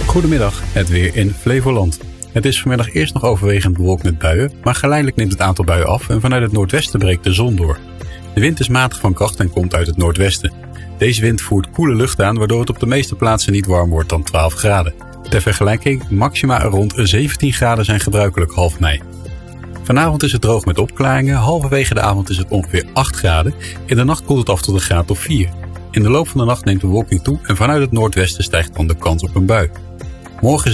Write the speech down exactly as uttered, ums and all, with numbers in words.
Goedemiddag, het weer in Flevoland. Het is vanmiddag eerst nog overwegend bewolkt met buien, maar geleidelijk neemt het aantal buien af en vanuit het noordwesten breekt de zon door. De wind is matig van kracht en komt uit het noordwesten. Deze wind voert koele lucht aan, waardoor het op de meeste plaatsen niet warm wordt dan twaalf graden. Ter vergelijking, maxima rond zeventien graden zijn gebruikelijk half mei. Vanavond is het droog met opklaringen, halverwege de avond is het ongeveer acht graden. In de nacht koelt het af tot een graad of vier. In de loop van de nacht neemt de bewolking toe en vanuit het noordwesten stijgt dan de kans op een bui. Morgen is